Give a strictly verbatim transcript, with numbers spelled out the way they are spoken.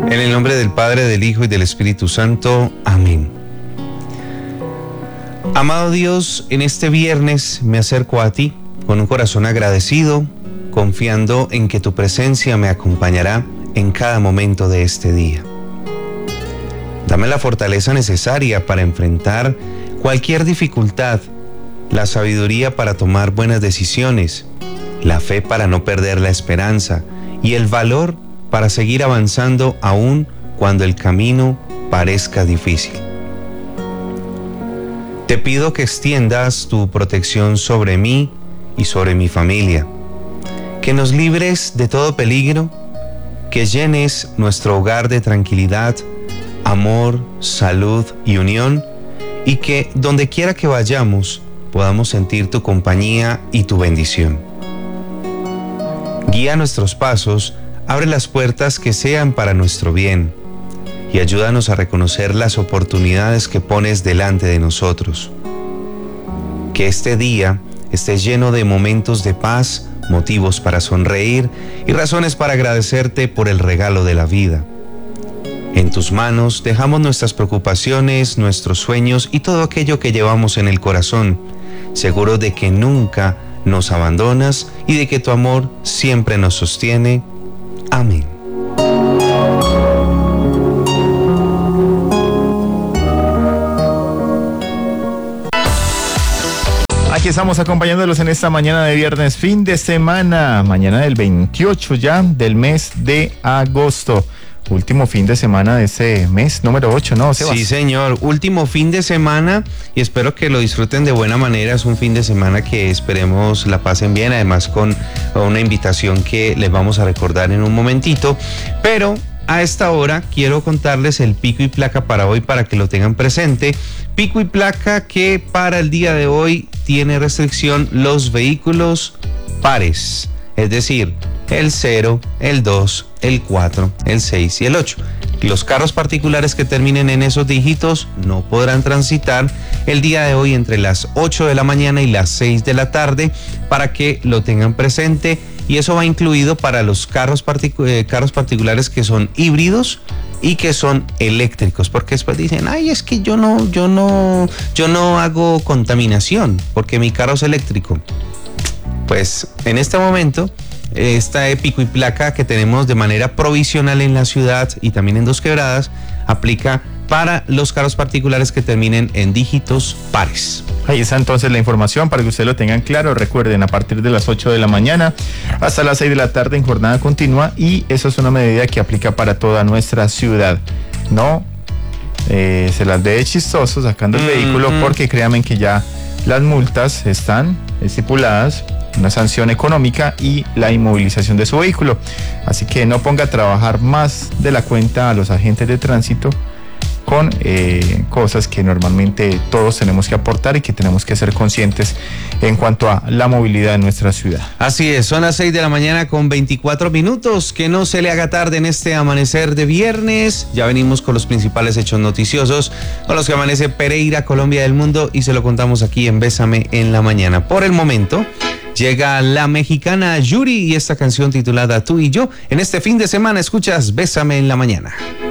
En el nombre del Padre, del Hijo y del Espíritu Santo. Amén. Amado Dios, en este viernes me acerco a ti con un corazón agradecido, confiando en que tu presencia me acompañará en cada momento de este día. Dame la fortaleza necesaria para enfrentar cualquier dificultad, la sabiduría para tomar buenas decisiones, la fe para no perder la esperanza y el valor para seguir avanzando aún cuando el camino parezca difícil. Te pido que extiendas tu protección sobre mí y sobre mi familia, que nos libres de todo peligro, que llenes nuestro hogar de tranquilidad, amor, salud y unión, y que donde quiera que vayamos podamos sentir tu compañía y tu bendición. Guía nuestros pasos, abre las puertas que sean para nuestro bien y ayúdanos a reconocer las oportunidades que pones delante de nosotros. Que este día esté lleno de momentos de paz, motivos para sonreír y razones para agradecerte por el regalo de la vida. En tus manos dejamos nuestras preocupaciones, nuestros sueños y todo aquello que llevamos en el corazón, seguros de que nunca nos abandonas y de que tu amor siempre nos sostiene. Amén. Aquí estamos acompañándolos en esta mañana de viernes, fin de semana, mañana del veintiocho ya del mes de agosto. Último fin de semana de ese mes, número ocho, ¿no, Sebas? Sí, señor, último fin de semana y espero que lo disfruten de buena manera. Es un fin de semana que esperemos la pasen bien, además con una invitación que les vamos a recordar en un momentito. Pero a esta hora quiero contarles el pico y placa para hoy para que lo tengan presente. Pico y placa que para el día de hoy tiene restricción los vehículos pares, es decir, el cero, el dos, el cuatro, el seis y el ocho. Los carros particulares que terminen en esos dígitos no podrán transitar el día de hoy entre las ocho de la mañana y las seis de la tarde para que lo tengan presente, y eso va incluido para los carros, particu- eh, carros particulares que son híbridos y que son eléctricos, porque después dicen, ay, es que yo no, yo no, yo no hago contaminación porque mi carro es eléctrico. Pues en este momento esta pico y placa que tenemos de manera provisional en la ciudad y también en Dos Quebradas aplica para los carros particulares que terminen en dígitos pares. Ahí está entonces la información para que ustedes lo tengan claro. Recuerden, a partir de las ocho de la mañana hasta las seis de la tarde en jornada continua, y eso es una medida que aplica para toda nuestra ciudad. No eh, se las dé chistoso sacando el mm-hmm. vehículo, porque créanme que ya las multas están estipuladas, una sanción económica y la inmovilización de su vehículo. Así que no ponga a trabajar más de la cuenta a los agentes de tránsito con eh, cosas que normalmente todos tenemos que aportar y que tenemos que ser conscientes en cuanto a la movilidad en nuestra ciudad. Así es, son las seis de la mañana con veinticuatro minutos. Que no se le haga tarde en este amanecer de viernes. Ya venimos con los principales hechos noticiosos con los que amanece Pereira, Colombia del mundo, y se lo contamos aquí en Bésame en la Mañana. Por el momento llega la mexicana Yuri y esta canción titulada Tú y Yo. En este fin de semana escuchas Bésame en la Mañana.